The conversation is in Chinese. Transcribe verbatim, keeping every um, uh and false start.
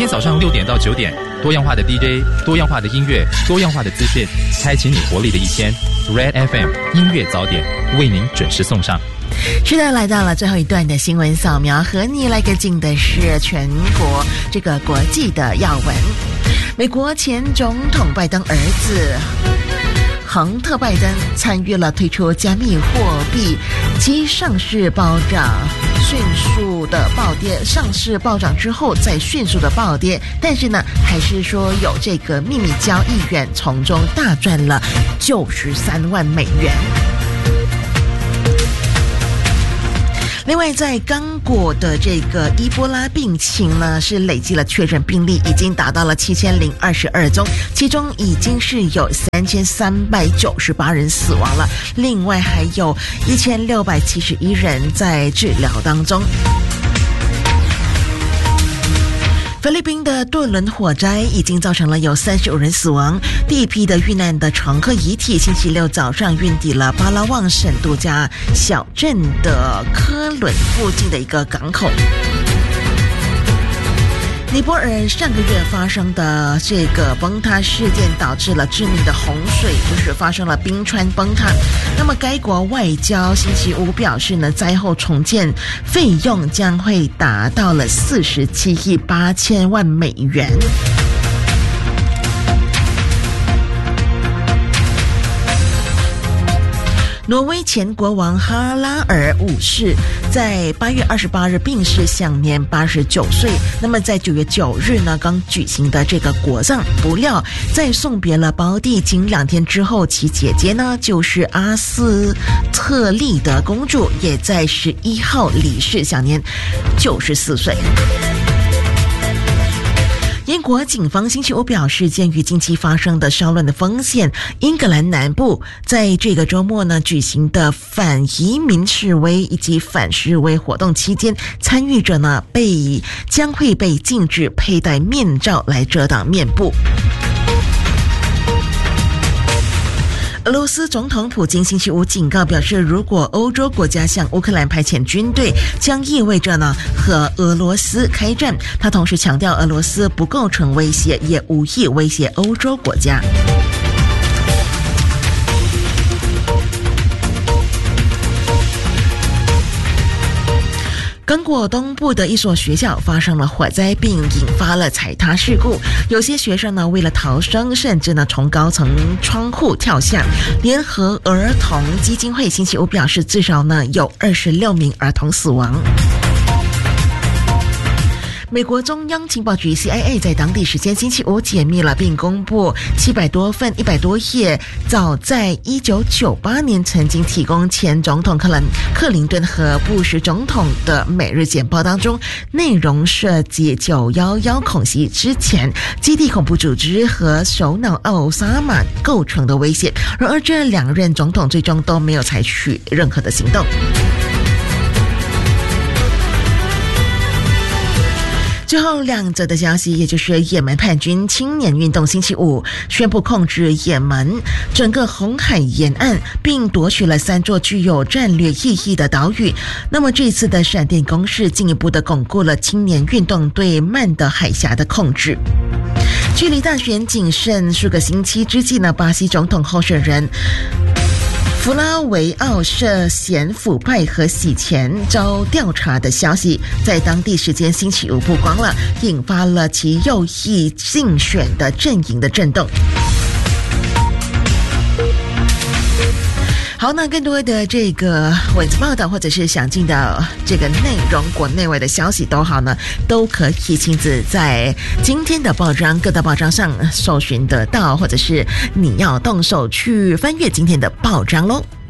天早上六点到九点，多样化的 D J， 多样化的音乐，多样化的资讯，开启你活力的一天。Red F M 音乐早点为您准时送上。 是的，来到了最后一段的新闻扫描，和你来跟进的是全国这个国际的要闻。美国前总统拜登儿子亨特·拜登参与了推出加密货币及上市暴涨，迅速的暴跌，上市暴涨之后再迅速的暴跌，但是呢，还是说有这个秘密交易员从中大赚了九十三万美元。另外，在刚果的这个伊波拉病情呢，是累计了确诊病例已经达到了七千零二十二宗，其中已经是有三千三百九十八人死亡了，另外还有一千六百七十一人在治疗当中。菲律宾的顿轮火灾已经造成了有三十五人死亡，第一批的遇难的乘客遗体星期六早上运抵了巴拉望省度假小镇的科伦附近的一个港口。尼泊尔上个月发生的这个崩塌事件导致了致命的洪水，就是发生了冰川崩塌。那么该国外交星期五表示呢，灾后重建费用将会达到了四十七亿八千万美元。挪威前国王哈拉尔五世在八月二十八日病逝，享年八十九岁。那么在九月九日呢，刚举行的这个国葬，不料在送别了胞弟仅两天之后，其姐姐呢就是阿斯特丽德公主，也在十一号离世，享年九十四岁。英国警方星期五表示，鉴于近期发生的骚乱的风险，英格兰南部在这个周末呢举行的反移民示威以及反示威活动期间，参与者呢被将会被禁止佩戴面罩来遮挡面部。俄罗斯总统普京星期五警告表示，如果欧洲国家向乌克兰派遣军队，将意味着呢和俄罗斯开战。他同时强调，俄罗斯不构成威胁，也无意威胁欧洲国家。刚果东部的一所学校发生了火灾，并引发了踩踏事故。有些学生呢，为了逃生，甚至呢从高层窗户跳下。联合儿童基金会星期五表示，至少呢有二十六名儿童死亡。美国中央情报局 C I A 在当地时间星期五解密了并公布七百多份一百多页早在一九九八年曾经提供前总统克林克林顿和布什总统的每日简报当中，内容涉及九一一恐袭之前基地恐怖组织和首脑奥萨马构成的威胁。然而这两任总统最终都没有采取任何的行动。最后两则的消息，也就是也门叛军青年运动星期五宣布控制也门整个红海沿岸，并夺取了三座具有战略意义的岛屿。那么这次的闪电攻势进一步的巩固了青年运动对曼德海峡的控制。距离大选仅剩数个星期之际呢，巴西总统候选人弗拉维奥涉嫌腐败和洗钱遭调查的消息，在当地时间星期五曝光了，引发了其右翼竞选的阵营的震动。好，那更多的这个文字报道或者是详尽的这个内容，国内外的消息都好呢，都可以亲自在今天的报章各大报章上搜寻得到，或者是你要动手去翻阅今天的报章咯。